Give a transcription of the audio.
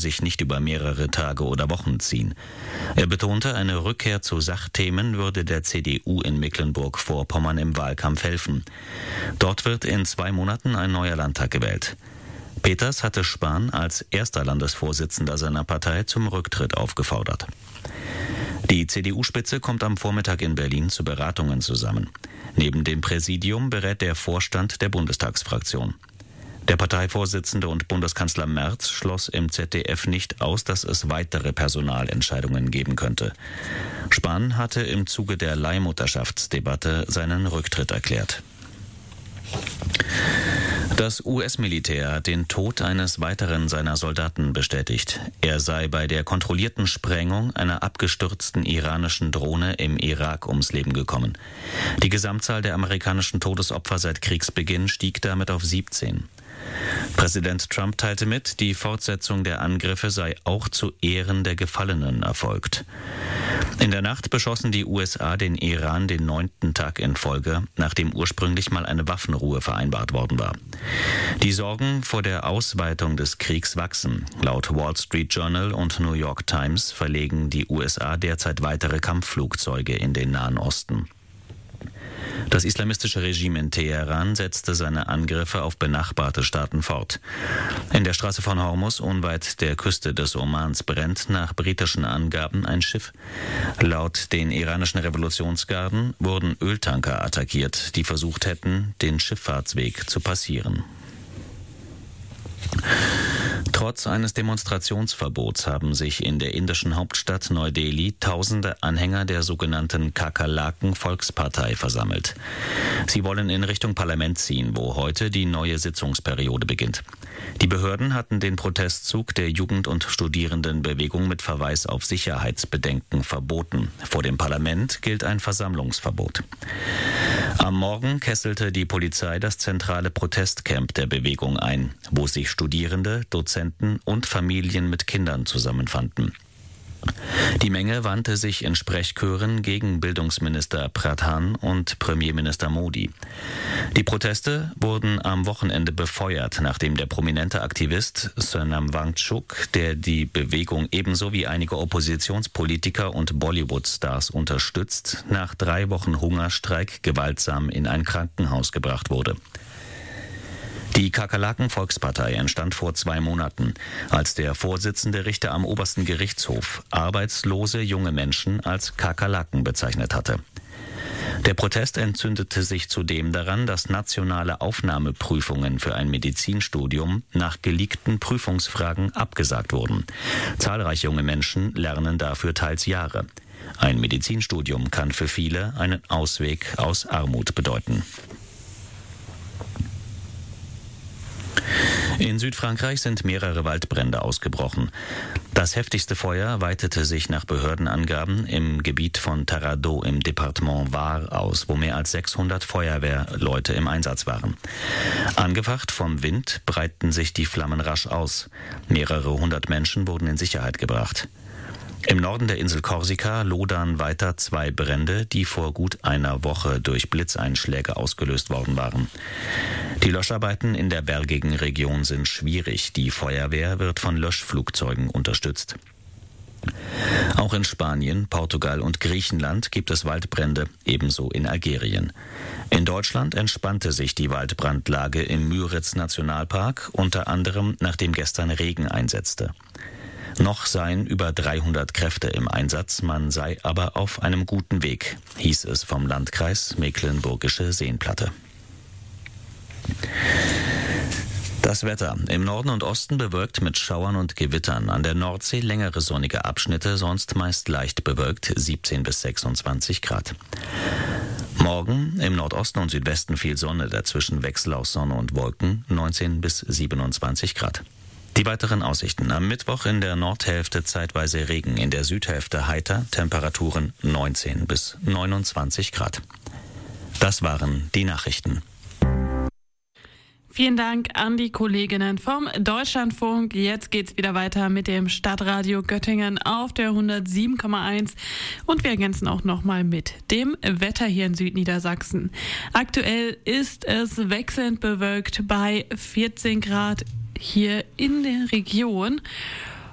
sich nicht über mehrere Tage oder Wochen ziehen. Er betonte, eine Rückkehr zu Sachthemen würde der CDU in Mecklenburg-Vorpommern im Wahlkampf helfen. Dort wird in 2 Monaten ein neuer Landtag gewählt. Peters hatte Spahn als erster Landesvorsitzender seiner Partei zum Rücktritt aufgefordert. Die CDU-Spitze kommt am Vormittag in Berlin zu Beratungen zusammen. Neben dem Präsidium berät der Vorstand der Bundestagsfraktion. Der Parteivorsitzende und Bundeskanzler Merz schloss im ZDF nicht aus, dass es weitere Personalentscheidungen geben könnte. Spahn hatte im Zuge der Leihmutterschaftsdebatte seinen Rücktritt erklärt. Das US-Militär hat den Tod eines weiteren seiner Soldaten bestätigt. Er sei bei der kontrollierten Sprengung einer abgestürzten iranischen Drohne im Irak ums Leben gekommen. Die Gesamtzahl der amerikanischen Todesopfer seit Kriegsbeginn stieg damit auf 17. Präsident Trump teilte mit, die Fortsetzung der Angriffe sei auch zu Ehren der Gefallenen erfolgt. In der Nacht beschossen die USA den Iran den 9. Tag in Folge, nachdem ursprünglich mal eine Waffenruhe vereinbart worden war. Die Sorgen vor der Ausweitung des Kriegs wachsen. Laut Wall Street Journal und New York Times verlegen die USA derzeit weitere Kampfflugzeuge in den Nahen Osten. Das islamistische Regime in Teheran setzte seine Angriffe auf benachbarte Staaten fort. In der Straße von Hormuz, unweit der Küste des Omans, brennt nach britischen Angaben ein Schiff. Laut den iranischen Revolutionsgarden wurden Öltanker attackiert, die versucht hätten, den Schifffahrtsweg zu passieren. Trotz eines Demonstrationsverbots haben sich in der indischen Hauptstadt Neu-Delhi tausende Anhänger der sogenannten Kakerlaken-Volkspartei versammelt. Sie wollen in Richtung Parlament ziehen, wo heute die neue Sitzungsperiode beginnt. Die Behörden hatten den Protestzug der Jugend- und Studierendenbewegung mit Verweis auf Sicherheitsbedenken verboten. Vor dem Parlament gilt ein Versammlungsverbot. Am Morgen kesselte die Polizei das zentrale Protestcamp der Bewegung ein, wo sich Studierende, Dozenten und Familien mit Kindern zusammenfanden. Die Menge wandte sich in Sprechchören gegen Bildungsminister Pradhan und Premierminister Modi. Die Proteste wurden am Wochenende befeuert, nachdem der prominente Aktivist Sonam Wangchuk, der die Bewegung ebenso wie einige Oppositionspolitiker und Bollywood-Stars unterstützt, nach 3 Wochen Hungerstreik gewaltsam in ein Krankenhaus gebracht wurde. Die Kakerlaken-Volkspartei entstand vor 2 Monaten, als der Vorsitzende Richter am obersten Gerichtshof arbeitslose junge Menschen als Kakerlaken bezeichnet hatte. Der Protest entzündete sich zudem daran, dass nationale Aufnahmeprüfungen für ein Medizinstudium nach geleakten Prüfungsfragen abgesagt wurden. Zahlreiche junge Menschen lernen dafür teils Jahre. Ein Medizinstudium kann für viele einen Ausweg aus Armut bedeuten. In Südfrankreich sind mehrere Waldbrände ausgebrochen. Das heftigste Feuer weitete sich nach Behördenangaben im Gebiet von Taradot im Departement Var aus, wo mehr als 600 Feuerwehrleute im Einsatz waren. Angefacht vom Wind breiteten sich die Flammen rasch aus. Mehrere 100 Menschen wurden in Sicherheit gebracht. Im Norden der Insel Korsika lodern weiter 2 Brände, die vor gut einer Woche durch Blitzeinschläge ausgelöst worden waren. Die Löscharbeiten in der bergigen Region sind schwierig. Die Feuerwehr wird von Löschflugzeugen unterstützt. Auch in Spanien, Portugal und Griechenland gibt es Waldbrände, ebenso in Algerien. In Deutschland entspannte sich die Waldbrandlage im Müritz-Nationalpark, unter anderem nachdem gestern Regen einsetzte. Noch seien über 300 Kräfte im Einsatz, man sei aber auf einem guten Weg, hieß es vom Landkreis Mecklenburgische Seenplatte. Das Wetter. Im Norden und Osten bewölkt mit Schauern und Gewittern. An der Nordsee längere sonnige Abschnitte, sonst meist leicht bewölkt, 17 bis 26 Grad. Morgen im Nordosten und Südwesten viel Sonne, dazwischen Wechsel aus Sonne und Wolken, 19 bis 27 Grad. Die weiteren Aussichten. Am Mittwoch in der Nordhälfte zeitweise Regen, in der Südhälfte heiter, Temperaturen 19 bis 29 Grad. Das waren die Nachrichten. Vielen Dank an die Kolleginnen vom Deutschlandfunk. Jetzt geht's wieder weiter mit dem Stadtradio Göttingen auf der 107,1 und wir ergänzen auch nochmal mit dem Wetter hier in Südniedersachsen. Aktuell ist es wechselnd bewölkt bei 14 Grad hier in der Region.